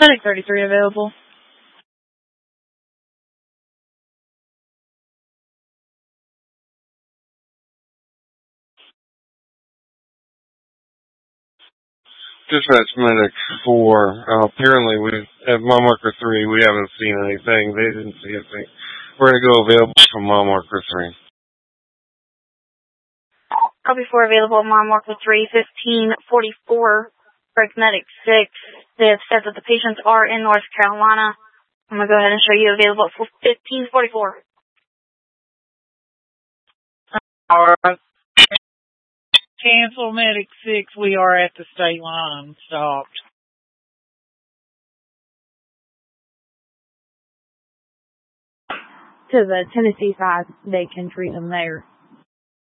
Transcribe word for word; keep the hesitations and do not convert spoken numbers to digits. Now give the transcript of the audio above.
Medic thirty-three available. Dispatch Medic four. Uh, apparently, we at mile marker three, we haven't seen anything. They didn't see anything. We're going to go available from mile marker three. Copy four available at mile marker three, fifteen forty-four. Break Medic six. They have said that the patients are in North Carolina. I'm going to go ahead and show you available for fifteen forty-four. Alright. Cancel Medic six. We are at the state line. Stopped. To the Tennessee side, they can treat them there.